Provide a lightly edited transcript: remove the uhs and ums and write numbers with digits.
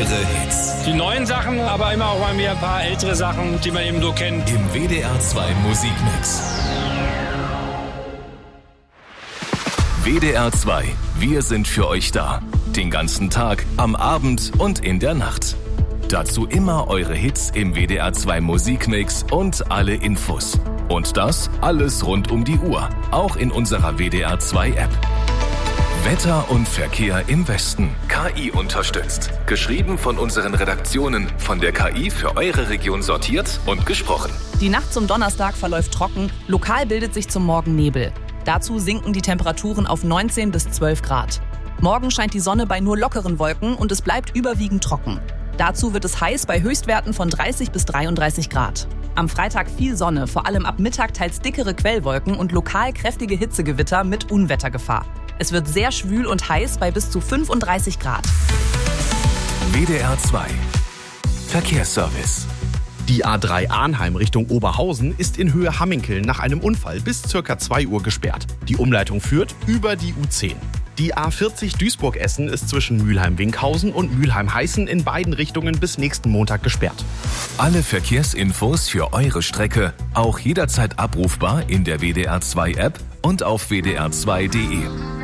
eure Hits. Die neuen Sachen, aber immer auch mal wieder ein paar ältere Sachen, die man eben so kennt. Im WDR 2 Musikmix. WDR 2, wir sind für euch da. Den ganzen Tag, am Abend und in der Nacht. Dazu immer eure Hits im WDR 2 Musikmix und alle Infos. Und das alles rund um die Uhr, auch in unserer WDR 2 App. Wetter und Verkehr im Westen. KI unterstützt. Geschrieben von unseren Redaktionen, von der KI für eure Region sortiert und gesprochen. Die Nacht zum Donnerstag verläuft trocken, lokal bildet sich zum Morgen Nebel. Dazu sinken die Temperaturen auf 19 bis 12 Grad. Morgen scheint die Sonne bei nur lockeren Wolken und es bleibt überwiegend trocken. Dazu wird es heiß bei Höchstwerten von 30 bis 33 Grad. Am Freitag viel Sonne, vor allem ab Mittag teils dickere Quellwolken und lokal kräftige Hitzegewitter mit Unwettergefahr. Es wird sehr schwül und heiß bei bis zu 35 Grad. WDR 2 Verkehrsservice. Die A3 Arnheim Richtung Oberhausen ist in Höhe Hamminkeln nach einem Unfall bis ca. 2 Uhr gesperrt. Die Umleitung führt über die U10. Die A40 Duisburg-Essen ist zwischen Mülheim-Winkhausen und Mülheim-Heißen in beiden Richtungen bis nächsten Montag gesperrt. Alle Verkehrsinfos für eure Strecke auch jederzeit abrufbar in der WDR 2 App und auf wdr2.de.